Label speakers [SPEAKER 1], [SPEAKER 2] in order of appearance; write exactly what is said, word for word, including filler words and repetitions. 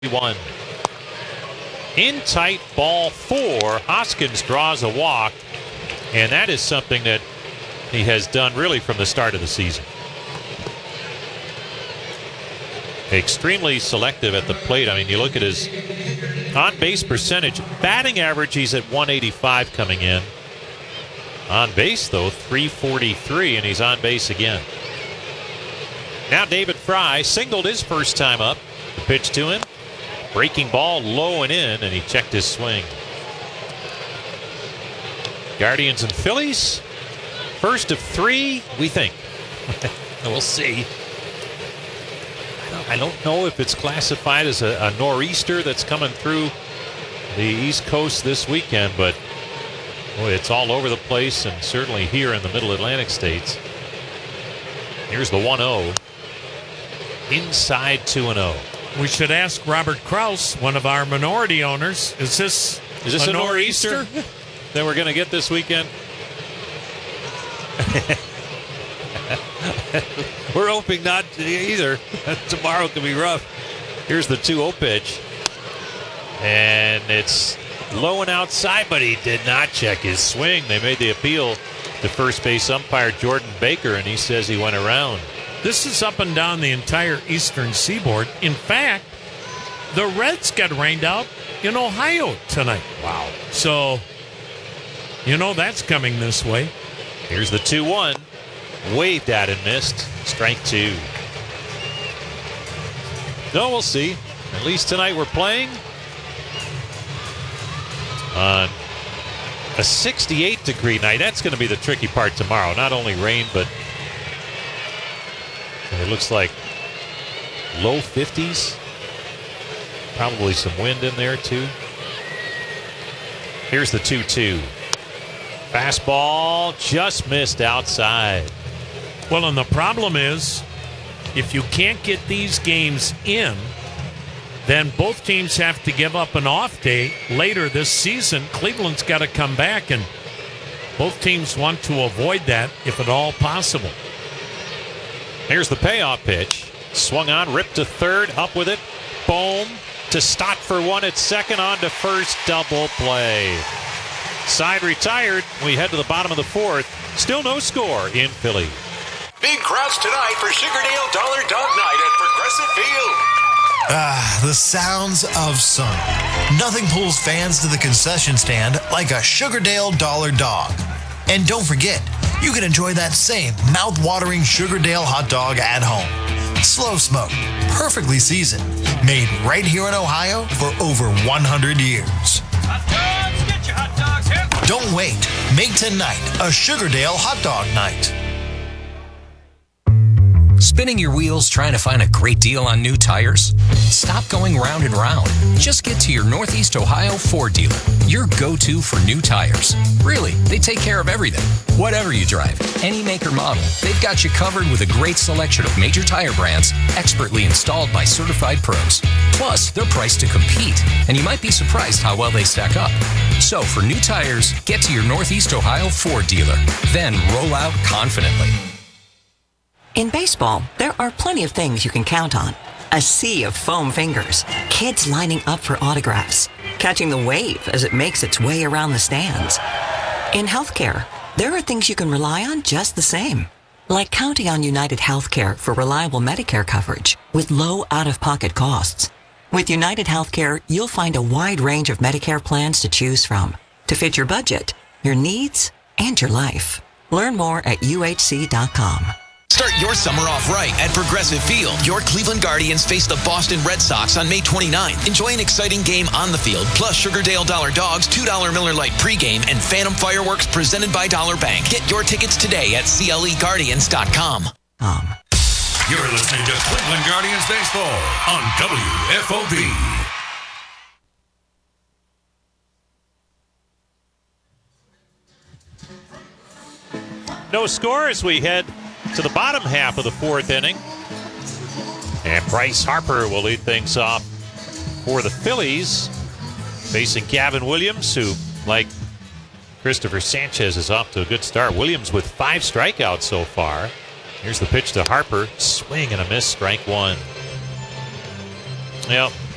[SPEAKER 1] one. In tight, ball four. Hoskins draws a walk, and that is something that he has done really from the start of the season. Extremely selective at the plate. I mean, you look at his on-base percentage. Batting average, he's at one eighty-five coming in. On base, though, three forty-three, and he's on base again. Now David Fry singled his first time up. The pitch to him. Breaking ball low and in, and he checked his swing. Guardians and Phillies. First of three, we think. We'll see. I don't know if it's classified as a, a nor'easter that's coming through the East Coast this weekend, but boy, it's all over the place, and certainly here in the Middle Atlantic states. Here's the one oh. Inside two and oh.
[SPEAKER 2] We should ask Robert Kraus, one of our minority owners, is this,
[SPEAKER 1] is this
[SPEAKER 2] a,
[SPEAKER 1] a nor'easter,
[SPEAKER 2] nor'easter
[SPEAKER 1] that we're going to get this weekend? We're hoping not either. Tomorrow could be rough. Here's the two oh pitch. And it's low and outside, but he did not check his swing. They made the appeal to first base umpire Jordan Baker, and he says he went around.
[SPEAKER 2] This is up and down the entire eastern seaboard. In fact, the Reds got rained out in Ohio tonight.
[SPEAKER 1] Wow.
[SPEAKER 2] So, you know that's coming this way.
[SPEAKER 1] Here's the two one. Waved at and missed. Strike two. No, we'll see. At least tonight we're playing on a sixty-eight degree night. That's going to be the tricky part tomorrow. Not only rain, but it looks like low fifties. Probably some wind in there, too. Here's the two two. Fastball just missed outside.
[SPEAKER 2] Well, and the problem is, if you can't get these games in, then both teams have to give up an off day later this season. Cleveland's got to come back, and both teams want to avoid that if at all possible.
[SPEAKER 1] Here's the payoff pitch. Swung on, ripped to third, up with it. Boom. To Stott for one at second, on to first, double play. Side retired. We head to the bottom of the fourth. Still no score in Philly.
[SPEAKER 3] Big crowds tonight for Sugardale Dollar Dog Night at Progressive Field.
[SPEAKER 4] Ah, the sounds of summer. Nothing pulls fans to the concession stand like a Sugardale Dollar Dog. And don't forget, you can enjoy that same mouth-watering Sugardale hot dog at home. Slow smoked, perfectly seasoned, made right here in Ohio for over one hundred years.
[SPEAKER 3] Hot dogs, get your hot dogs here.
[SPEAKER 4] Don't wait. Make tonight a Sugardale hot dog night.
[SPEAKER 5] Spinning your wheels trying to find a great deal on new tires? Stop going round and round. Just get to your Northeast Ohio Ford dealer, your go-to for new tires. Really, they take care of everything. Whatever you drive, any make or model, they've got you covered with a great selection of major tire brands expertly installed by certified pros. Plus, they're priced to compete, and you might be surprised how well they stack up. So, for new tires, get to your Northeast Ohio Ford dealer. Then roll out confidently.
[SPEAKER 6] In baseball, there are plenty of things you can count on. A sea of foam fingers, kids lining up for autographs, catching the wave as it makes its way around the stands. In healthcare, there are things you can rely on just the same, like counting on United Healthcare for reliable Medicare coverage with low out-of-pocket costs. With United Healthcare, you'll find a wide range of Medicare plans to choose from to fit your budget, your needs, and your life. Learn more at U H C dot com.
[SPEAKER 7] Start your summer off right at Progressive Field. Your Cleveland Guardians face the Boston Red Sox on May twenty-ninth. Enjoy an exciting game on the field, plus Sugardale Dollar Dogs, two dollar Miller Lite pregame, and Phantom Fireworks presented by Dollar Bank. Get your tickets today at C L E Guardians dot com.
[SPEAKER 6] Um.
[SPEAKER 3] You're listening to Cleveland Guardians Baseball on W F O B.
[SPEAKER 1] No score as we head to the bottom half of the fourth inning. And Bryce Harper will lead things off for the Phillies, facing Gavin Williams, who, like Christopher Sanchez, is off to a good start. Williams with five strikeouts so far. Here's the pitch to Harper. Swing and a miss, strike one. Well,